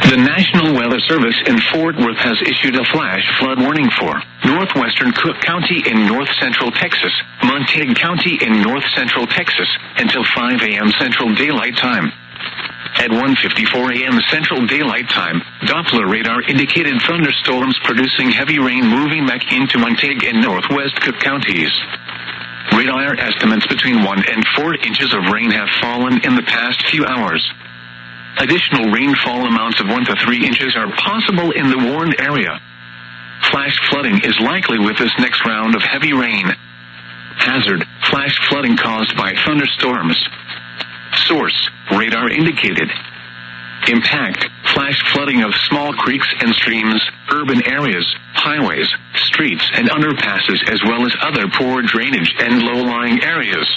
The National Weather Service in Fort Worth has issued a flash flood warning for northwestern Cook County in north-central Texas, Montague County in north-central Texas, until 5 a.m. Central Daylight Time. At 1:54 a.m. Central Daylight Time, Doppler radar indicated thunderstorms producing heavy rain moving back into Montague and northwest Cook counties. Radar estimates between 1 and 4 inches of rain have fallen in the past few hours. Additional rainfall amounts of 1 to 3 inches are possible in the warned area. Flash flooding is likely with this next round of heavy rain. Hazard: flash flooding caused by thunderstorms. Source: radar indicated. Impact: flash flooding of small creeks and streams, urban areas, highways, streets and underpasses, as well as other poor drainage and low-lying areas.